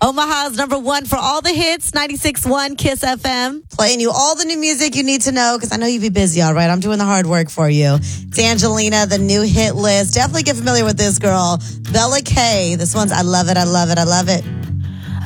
Omaha's number one for all the hits, 96.1 Kiss FM. Playing you all the new music you need to know because I know you'd be busy, all right? I'm doing the hard work for you. It's Angelina, the new hit list. Definitely get familiar with this girl, Bella K. This one's I Love It, I Love It, I Love It.